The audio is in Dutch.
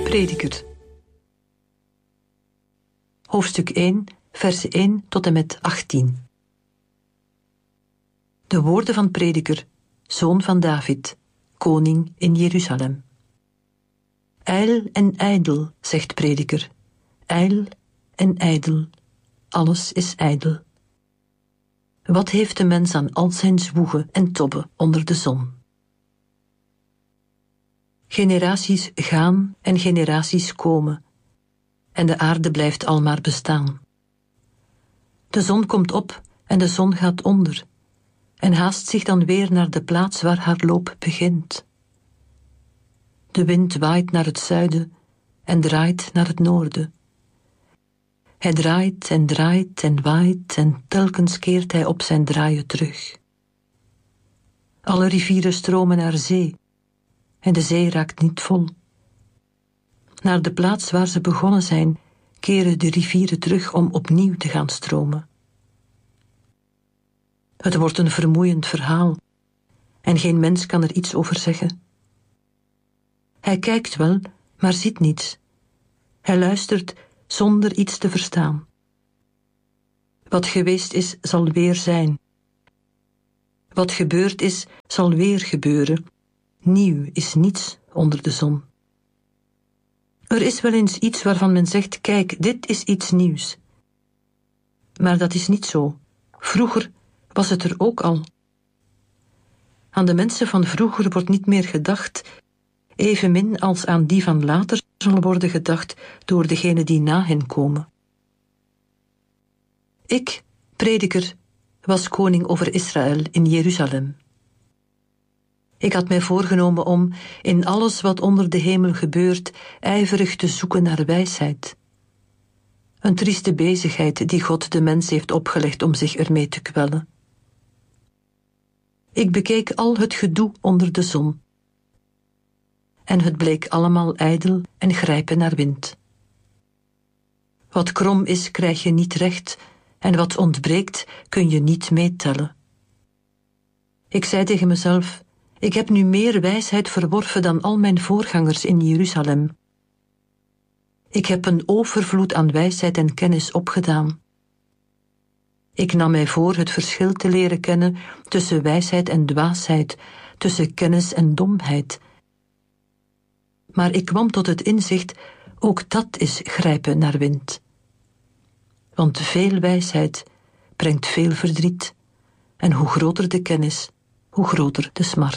Prediker. Hoofdstuk 1, versen 1 tot en met 18. De woorden van Prediker, zoon van David, koning in Jeruzalem. Ijl en ijdel, zegt Prediker. Ijl en ijdel, alles is ijdel. Wat heeft de mens aan al zijn zwoegen en tobben onder de zon? Generaties gaan en generaties komen, en de aarde blijft almaar bestaan. De zon komt op en de zon gaat onder, en haast zich dan weer naar de plaats waar haar loop begint. De wind waait naar het zuiden en draait naar het noorden. Hij draait en draait en waait en telkens keert hij op zijn draaien terug. Alle rivieren stromen naar zee en de zee raakt niet vol. Naar de plaats waar ze begonnen zijn, keren de rivieren terug om opnieuw te gaan stromen. Het wordt een vermoeiend verhaal en geen mens kan er iets over zeggen. Hij kijkt wel, maar ziet niets. Hij luistert zonder iets te verstaan. Wat geweest is, zal weer zijn. Wat gebeurd is, zal weer gebeuren. Nieuw is niets onder de zon. Er is wel eens iets waarvan men zegt, kijk, dit is iets nieuws. Maar dat is niet zo. Vroeger was het er ook al. Aan de mensen van vroeger wordt niet meer gedacht, evenmin als aan die van later zal worden gedacht door degenen die na hen komen. Ik, Prediker, was koning over Israël in Jeruzalem. Ik had mij voorgenomen om, in alles wat onder de hemel gebeurt, ijverig te zoeken naar wijsheid. Een trieste bezigheid die God de mens heeft opgelegd om zich ermee te kwellen. Ik bekeek al het gedoe onder de zon. En het bleek allemaal ijdel en grijpen naar wind. Wat krom is, krijg je niet recht, en wat ontbreekt, kun je niet meetellen. Ik zei tegen mezelf, ik heb nu meer wijsheid verworven dan al mijn voorgangers in Jeruzalem. Ik heb een overvloed aan wijsheid en kennis opgedaan. Ik nam mij voor het verschil te leren kennen tussen wijsheid en dwaasheid, tussen kennis en domheid. Maar ik kwam tot het inzicht, ook dat is grijpen naar wind. Want veel wijsheid brengt veel verdriet, en hoe groter de kennis, hoe groter de smart.